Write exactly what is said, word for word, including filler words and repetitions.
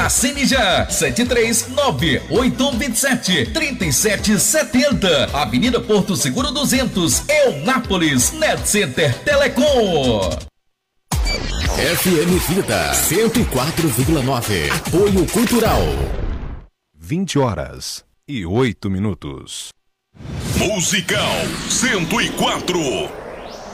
Assine já, sete três nove oito um dois sete três sete sete zero. Avenida Porto Seguro duzentos, Eunápolis, Net Center Telecom. F M Vida cento e quatro vírgula nove. Apoio Cultural. vinte horas e oito minutos. Musical cento e quatro.